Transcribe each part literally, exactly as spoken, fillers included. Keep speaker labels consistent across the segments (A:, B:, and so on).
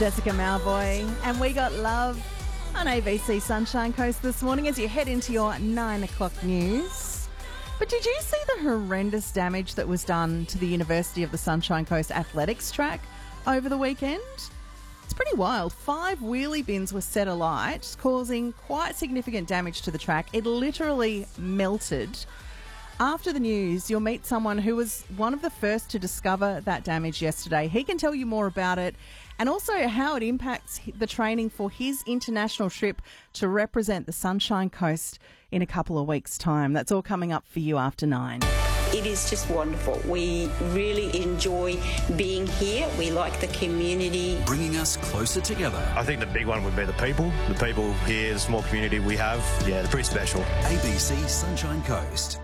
A: Jessica Malvoy, and we got love on A B C Sunshine Coast this morning as you head into your nine o'clock news. But did you see the horrendous damage that was done to the University of the Sunshine Coast athletics track over the weekend? It's pretty wild. Five wheelie bins were set alight, causing quite significant damage to the track. It literally melted. After the news, you'll meet someone who was one of the first to discover that damage yesterday. He can tell you more about it and also how it impacts the training for his international trip to represent the Sunshine Coast in a couple of weeks' time. That's all coming up for you after nine.
B: It is just wonderful. We really enjoy being here. We like the community.
C: Bringing us closer together.
D: I think the big one would be the people. The people here, the small community we have, yeah, they're pretty special.
C: A B C Sunshine Coast.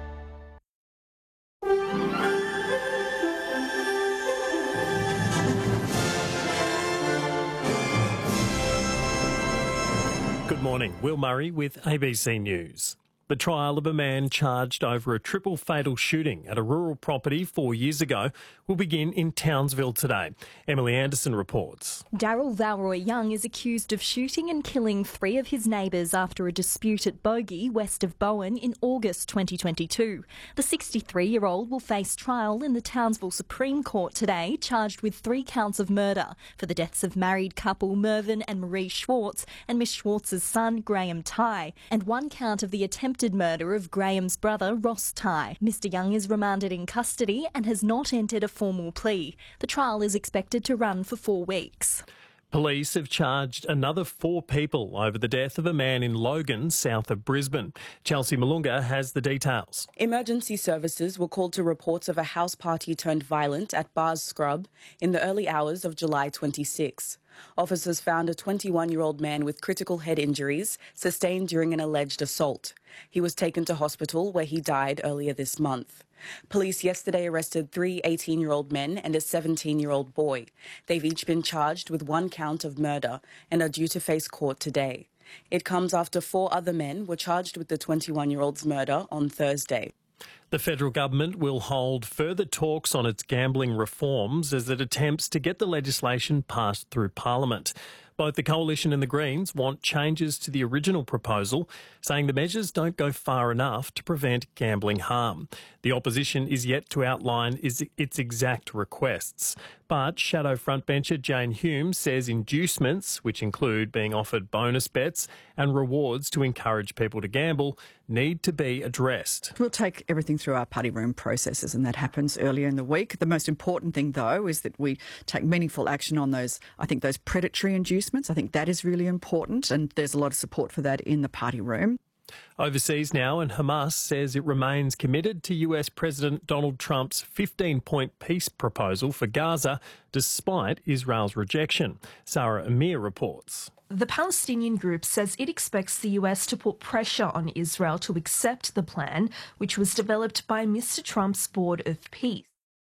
E: Good morning. Will Murray with A B C News. The trial of a man charged over a triple fatal shooting at a rural property four years ago will begin in Townsville today. Emily Anderson reports.
F: Daryl Valroy Young is accused of shooting and killing three of his neighbours after a dispute at Bogey, west of Bowen, in August twenty twenty-two. The sixty-three-year-old will face trial in the Townsville Supreme Court today, charged with three counts of murder for the deaths of married couple Mervyn and Marie Schwartz and Miss Schwartz's son, Graham Tighe, and one count of the attempted murder of Graham's brother, Ross Tighe. Mister Young is remanded in custody and has not entered a formal plea. The trial is expected to run for four weeks.
E: Police have charged another four people over the death of a man in Logan, south of Brisbane. Chelsea Malunga has the details.
G: Emergency services were called to reports of a house party turned violent at Bars Scrub in the early hours of July twenty-sixth. Officers found a twenty-one-year-old man with critical head injuries sustained during an alleged assault. He was taken to hospital where he died earlier this month. Police yesterday arrested three eighteen-year-old men and a seventeen-year-old boy. They've each been charged with one count of murder and are due to face court today. It comes after four other men were charged with the twenty-one-year-old's murder on Thursday.
E: The federal government will hold further talks on its gambling reforms as it attempts to get the legislation passed through Parliament. Both the Coalition and the Greens want changes to the original proposal, saying the measures don't go far enough to prevent gambling harm. The opposition is yet to outline its exact requests. But Shadow frontbencher Jane Hume says inducements, which include being offered bonus bets and rewards to encourage people to gamble, need to be addressed.
H: We'll take everything through our party room processes, and that happens earlier in the week. The most important thing, though, is that we take meaningful action on those, I think, those predatory inducements. I think that is really important, and there's a lot of support for that in the party room.
E: Overseas now, and Hamas says it remains committed to U S President Donald Trump's fifteen-point peace proposal for Gaza, despite Israel's rejection. Sarah Amir reports.
I: The Palestinian group says it expects the U S to put pressure on Israel to accept the plan, which was developed by Mister Trump's Board of Peace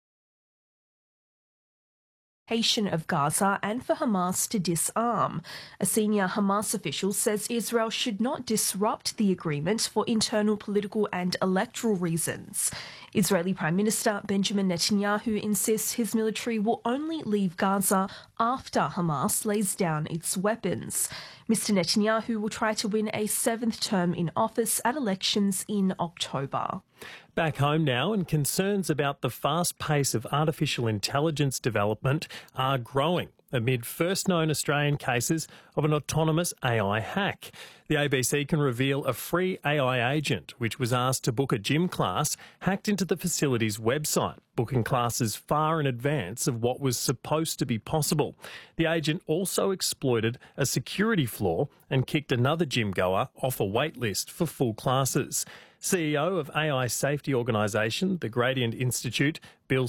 I: of Gaza and for Hamas to disarm. A senior Hamas official says Israel should not disrupt the agreement for internal political and electoral reasons. Israeli Prime Minister Benjamin Netanyahu insists his military will only leave Gaza after Hamas lays down its weapons. Mister Netanyahu will try to win a seventh term in office at elections in October.
E: Back home now, and concerns about the fast pace of artificial intelligence development are growing amid first known Australian cases of an autonomous A I hack. The A B C can reveal a free A I agent, which was asked to book a gym class, hacked into the facility's website, booking classes far in advance of what was supposed to be possible. The agent also exploited a security flaw and kicked another gym goer off a wait list for full classes. C E O of A I safety organisation, the Gradient Institute, Bill